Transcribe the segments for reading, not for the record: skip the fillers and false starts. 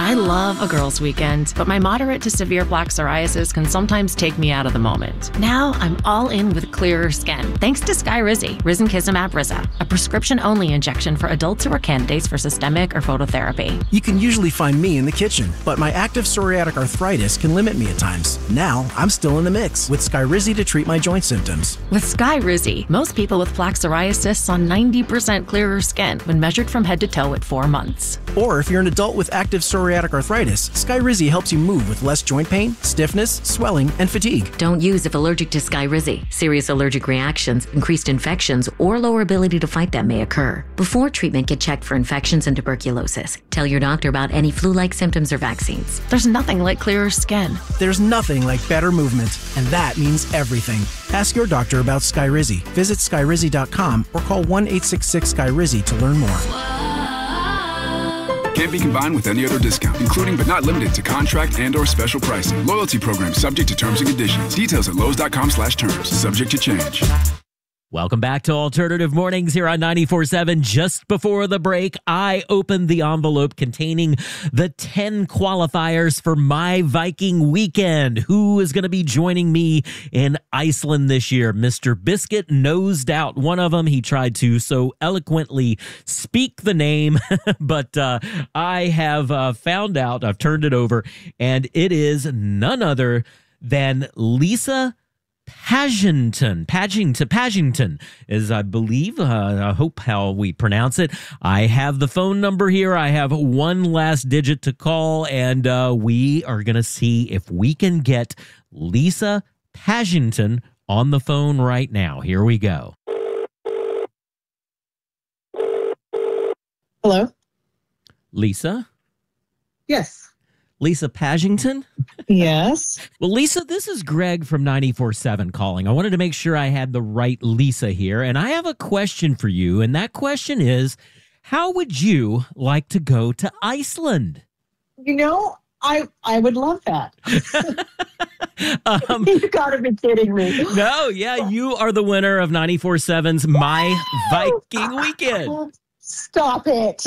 I love a girls' weekend, but my moderate to severe plaque psoriasis can sometimes take me out of the moment. Now I'm all in with clearer skin, thanks to Skyrizi, risankizumab Riza, a prescription-only injection for adults who are candidates for systemic or phototherapy. You can usually find me in the kitchen, but my active psoriatic arthritis can limit me at times. Now I'm still in the mix with Skyrizi to treat my joint symptoms. With Skyrizi, most people with plaque psoriasis saw 90% clearer skin when measured from head to toe at 4 months. Or if you're an adult with active psoriatic arthritis, Skyrizi helps you move with less joint pain, stiffness, swelling, and fatigue. Don't use if allergic to Skyrizi. Serious allergic reactions, increased infections, or lower ability to fight them may occur. Before treatment, get checked for infections and tuberculosis. Tell your doctor about any flu-like symptoms or vaccines. There's nothing like clearer skin. There's nothing like better movement, and that means everything. Ask your doctor about Skyrizi. Visit Skyrizi.com or call 1-866-SKYRIZI to learn more. Can't be combined with any other discount, including but not limited to contract and or special pricing. Loyalty program subject to terms and conditions. Details at Lowe's.com/terms. Subject to change. Welcome back to Alternative Mornings here on 94.7. Just before the break, I opened the envelope containing the 10 qualifiers for my Viking weekend. Who is going to be joining me in Iceland this year? Mr. Biscuit nosed out one of them. He tried to so eloquently speak the name, but I have found out, I've turned it over, and it is none other than Lisa Pagington is, I believe, I hope how we pronounce it. I have the phone number here. I have one last digit to call, and we are going to see if we can get Lisa Pagington on the phone right now. Here we go. Hello? Lisa? Yes. Lisa Pagington? Yes. Well, Lisa, this is Greg from 94.7 calling. I wanted to make sure I had the right Lisa here, and I have a question for you, and that question is, how would you like to go to Iceland? You know, I would love that. You gotta be kidding me. No, yeah, you are the winner of 94.7's My Viking Weekend. Stop it.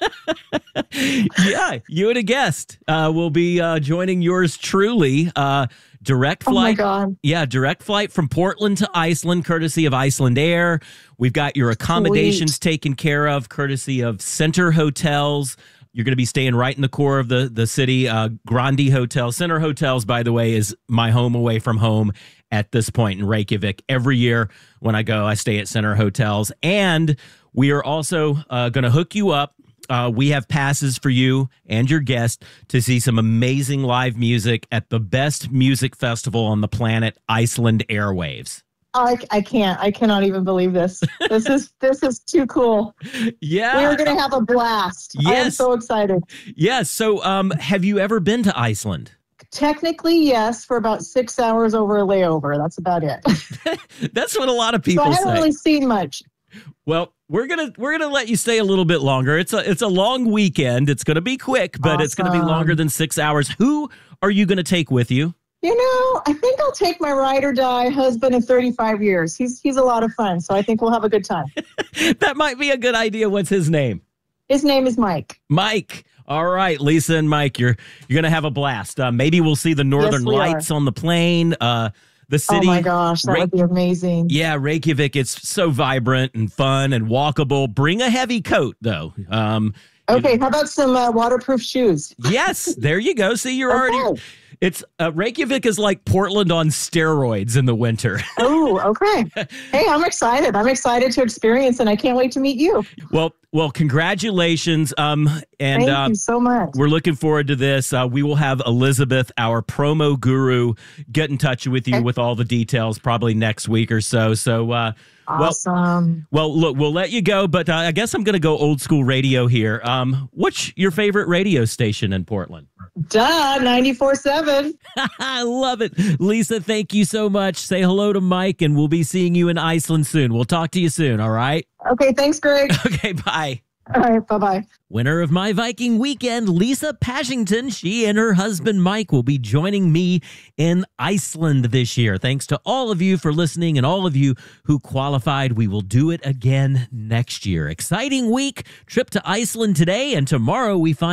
Yeah, you and a guest will be joining yours truly. Direct flight. Oh, my God. Yeah, direct flight from Portland to Iceland, courtesy of Icelandair. We've got your accommodations taken care of, courtesy of Center Hotels. You're going to be staying right in the core of the city. Grandi Hotel. Center Hotels, by the way, is my home away from home at this point in Reykjavik. Every year when I go, I stay at Center Hotels. And we are also going to hook you up. We have passes for you and your guest to see some amazing live music at the best music festival on the planet, Iceland Airwaves. I can't. I cannot even believe this. This is too cool. Yeah. We are going to have a blast. Yes. I am so excited. Yes. So have you ever been to Iceland? Technically, yes, for about 6 hours over a layover. That's about it. That's what a lot of people say. So I haven't really seen much. Well, we're gonna let you stay a little bit longer. It's a long weekend. It's gonna be quick, but It's gonna be longer than 6 hours. Who are you gonna take with you? You know, I think I'll take my ride or die husband of 35 years. He's a lot of fun, so I think we'll have a good time. That might be a good idea. What's his name? His name is Mike. Mike. All right, Lisa and Mike, you're gonna have a blast. Maybe we'll see the Northern Lights on the plane. The city. Oh my gosh, that would be amazing. Yeah, Reykjavik, it's so vibrant and fun and walkable. Bring a heavy coat, though. Okay, how about some waterproof shoes? Yes, there you go. See, you're already... It's Reykjavik is like Portland on steroids in the winter. Oh, okay. Hey, I'm excited. I'm excited to experience, and I can't wait to meet you. Well, congratulations. Thank you so much. We're looking forward to this. We will have Elizabeth, our promo guru, get in touch with you with all the details probably next week or so. So, awesome. Well, look, we'll let you go, but I guess I'm going to go old school radio here. What's your favorite radio station in Portland? Duh, 94.7. I love it. Lisa, thank you so much. Say hello to Mike, and we'll be seeing you in Iceland soon. We'll talk to you soon, all right? Okay, thanks, Greg. Okay, bye. All right, bye-bye. Winner of My Viking Weekend, Lisa Pagington. She and her husband, Mike, will be joining me in Iceland this year. Thanks to all of you for listening and all of you who qualified. We will do it again next year. Exciting week. Trip to Iceland today, and tomorrow we find